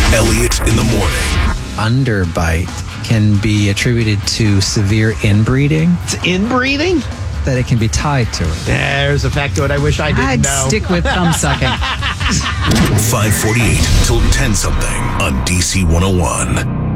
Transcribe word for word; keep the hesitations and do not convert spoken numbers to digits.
Elliot in the morning. Underbite can be attributed to severe inbreeding. It's inbreeding? That it can be tied to it. There's a factoid I wish I didn't I'd know. stick with thumb sucking. five forty-eight till ten something on D C one oh one.